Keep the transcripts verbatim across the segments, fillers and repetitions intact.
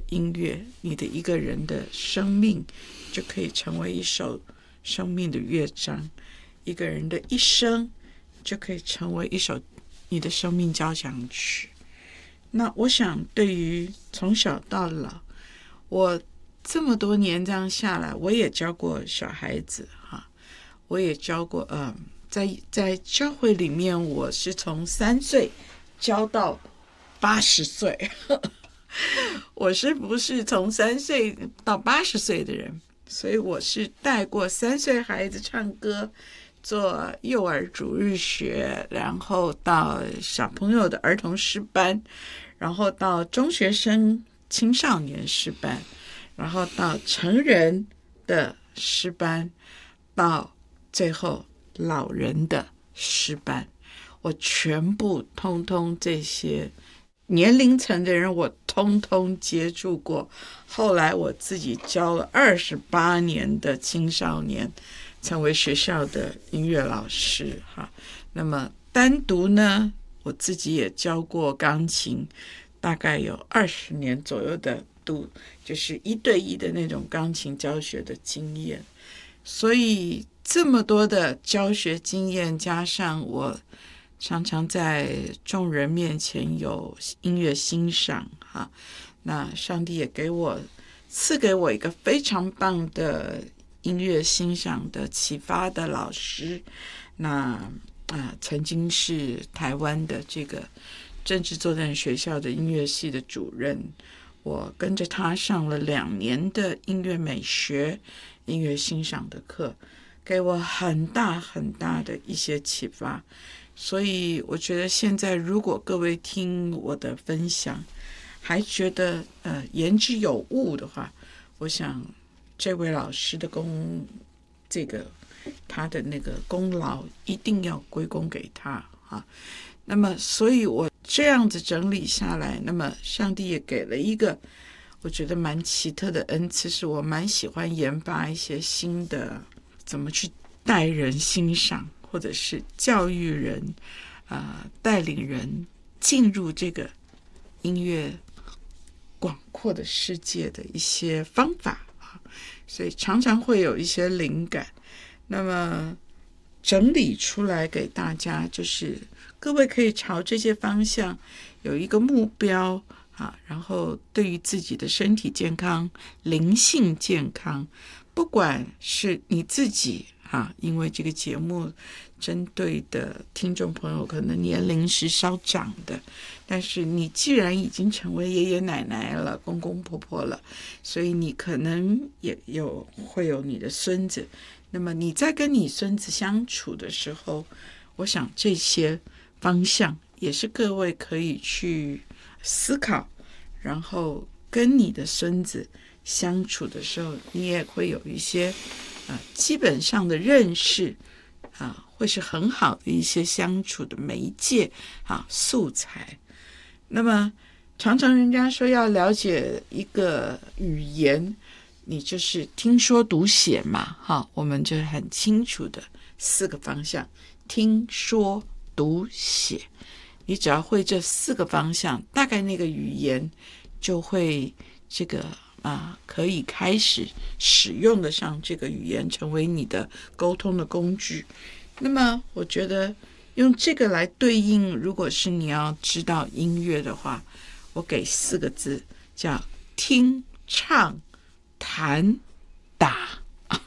音乐，你的一个人的生命就可以成为一首生命的乐章，一个人的一生就可以成为一首你的生命交响曲。那我想对于从小到老，我这么多年这样下来，我也教过小孩子哈，我也教过呃，在在教会里面，我是从三岁教到八十岁，我是不是从三岁到八十岁的人？所以我是带过三岁孩子唱歌，做幼儿主日学，然后到小朋友的儿童诗班，然后到中学生青少年诗班，然后到成人的诗班，到最后老人的诗班，我全部通通这些年龄层的人我通通接触过。后来我自己教了二十八年的青少年，成为学校的音乐老师哈。那么单独呢，我自己也教过钢琴，大概有二十年左右的度，就是一对一的那种钢琴教学的经验。所以这么多的教学经验，加上我常常在众人面前有音乐欣赏哈，那上帝也给我赐给我一个非常棒的音乐欣赏的启发的老师，那啊、呃、曾经是台湾的这个政治作战学校的音乐系的主任，我跟着他上了两年的音乐美学、音乐欣赏的课，给我很大很大的一些启发。所以我觉得现在如果各位听我的分享还觉得呃言之有物的话，我想这位老师的功这个他的那个功劳一定要归功给他啊。那么所以我这样子整理下来，那么上帝也给了一个我觉得蛮奇特的恩赐，是我蛮喜欢研发一些新的怎么去带人欣赏，或者是教育人啊、呃，带领人进入这个音乐广阔的世界的一些方法啊，所以常常会有一些灵感。那么整理出来给大家，就是各位可以朝这些方向有一个目标啊，然后对于自己的身体健康、灵性健康，不管是你自己啊，因为这个节目针对的听众朋友可能年龄是稍长的，但是你既然已经成为爷爷奶奶了、公公婆婆了，所以你可能也有会有你的孙子。那么你在跟你孙子相处的时候，我想这些方向也是各位可以去思考，然后跟你的孙子相处的时候，你也会有一些呃基本上的认识啊，会是很好的一些相处的媒介啊素材。那么常常人家说要了解一个语言，你就是听说读写嘛，哈，我们就很清楚的四个方向，听说读写，你只要会这四个方向，大概那个语言就会这个啊，可以开始使用得上这个语言，成为你的沟通的工具。那么我觉得用这个来对应，如果是你要知道音乐的话，我给四个字，叫听唱弹打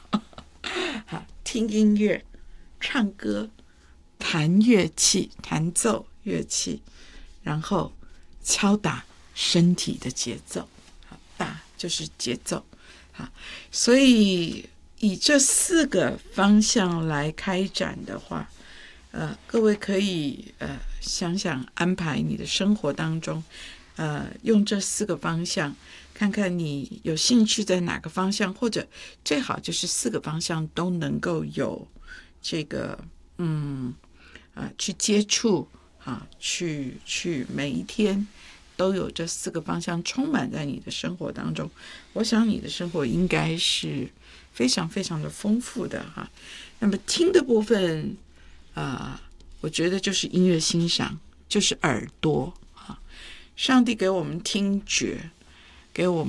听音乐、唱歌、弹乐器、弹奏乐器，然后敲打身体的节奏，打就是节奏。所以以这四个方向来开展的话，呃，各位可以呃想想安排你的生活当中，呃，用这四个方向，看看你有兴趣在哪个方向，或者最好就是四个方向都能够有这个嗯啊、呃、去接触啊，去去每一天都有这四个方向充满在你的生活当中，我想你的生活应该是非常非常的丰富的哈。那么听的部分啊、呃，我觉得就是音乐欣赏，就是耳朵啊。上帝给我们听觉，给我